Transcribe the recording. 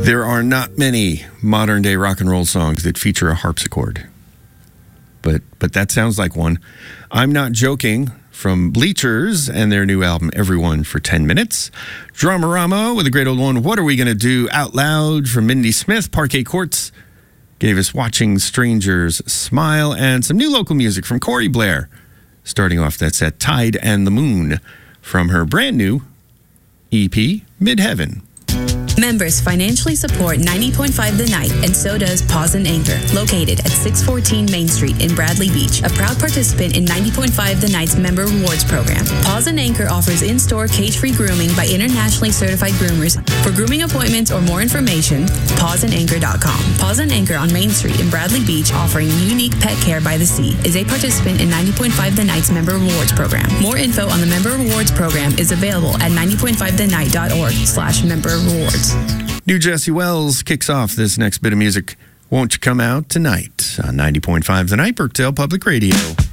There are not many modern-day rock and roll songs that feature a harpsichord. But that sounds like one. I'm Not Joking from Bleachers and their new album, Everyone for 10 Minutes. Dramarama with a great old one, What Are We Gonna Do Out Loud from Mindy Smith. Parquet Courts gave us Watching Strangers Smile, and some new local music from Corey Blair. Starting off that set, Tide and the Moon from her brand new EP, Midheaven. Members financially support 90.5 The Night, and so does Paws and Anchor, located at 614 Main Street in Bradley Beach, a proud participant in 90.5 The Night's Member Rewards Program. Paws and Anchor offers in-store cage-free grooming by internationally certified groomers. For grooming appointments or more information, pawsandanchor.com. Paws and Anchor on Main Street in Bradley Beach, offering unique pet care by the sea, is a participant in 90.5 The Night's Member Rewards Program. More info on the Member Rewards Program is available at 90.5thennight.org/member rewards. New Jesse Wells kicks off this next bit of music. Won't You Come Out Tonight on 90.5 The Night, Birkdale Public Radio.